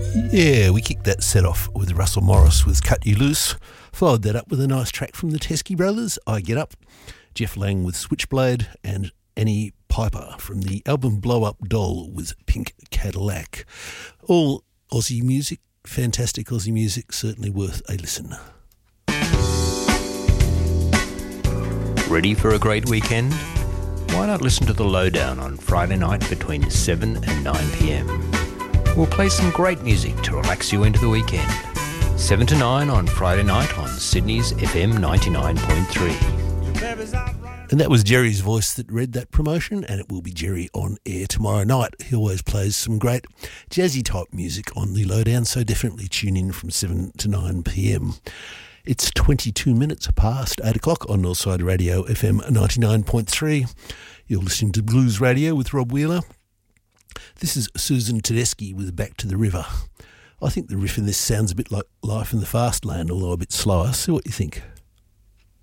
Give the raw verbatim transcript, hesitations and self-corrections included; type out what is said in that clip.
Yeah, we kicked that set off with Russell Morris with Cut You Loose. Followed that up with a nice track from the Teskey Brothers, I Get Up. Jeff Lang with Switchblade, and Annie Piper from the album Blow Up Doll with Pink Cadillac. All Aussie music, fantastic Aussie music, certainly worth a listen. Ready for a great weekend? Why not listen to The Lowdown on Friday night between seven and nine p.m. We'll play some great music to relax you into the weekend. seven to nine on Friday night on Sydney's F M ninety-nine point three. And that was Jerry's voice that read that promotion, and it will be Jerry on air tomorrow night. He always plays some great jazzy type music on The Lowdown, so definitely tune in from seven to nine p.m. It's twenty-two minutes past eight o'clock on Northside Radio F M ninety-nine point three. You're listening to Blues Radio with Rob Wheeler. This is Susan Tedeschi with Back to the River. I think the riff in this sounds a bit like Life in the Fast Lane, although a bit slower. See what you think.